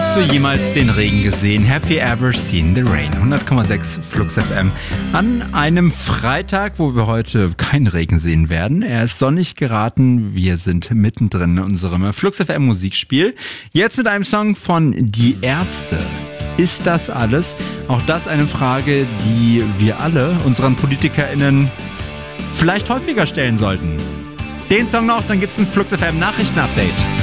Hast du jemals den Regen gesehen? Have you ever seen the rain? 100,6 Flux FM. An einem Freitag, wo wir heute keinen Regen sehen werden. Er ist sonnig geraten. Wir sind mittendrin in unserem Flux FM Musikspiel. Jetzt mit einem Song von Die Ärzte. Ist das alles? Auch das eine Frage, die wir alle unseren PolitikerInnen vielleicht häufiger stellen sollten. Den Song noch, dann gibt's ein Flux FM Nachrichtenupdate.